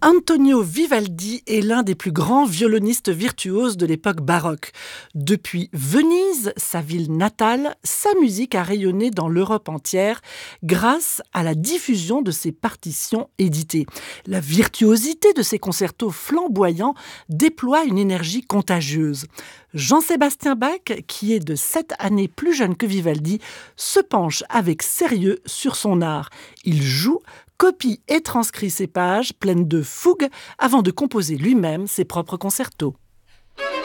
Antonio Vivaldi est l'un des plus grands violonistes virtuoses de l'époque baroque. Depuis Venise, sa ville natale, sa musique a rayonné dans l'Europe entière grâce à la diffusion de ses partitions éditées. La virtuosité de ses concertos flamboyants déploie une énergie contagieuse. Jean-Sébastien Bach, qui est de 7 années plus jeune que Vivaldi, se penche avec sérieux sur son art. Il joue, copie et transcrit ses pages pleines de fougue avant de composer lui-même ses propres concertos.